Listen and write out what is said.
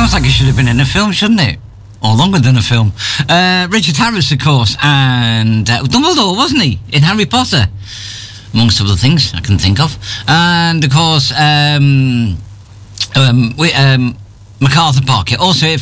Sounds like it should have been in a film, shouldn't it? Or longer than a film. Richard Harris, of course, and Dumbledore, wasn't he? In Harry Potter. Amongst other things I can think of. And, of course, MacArthur Park. Also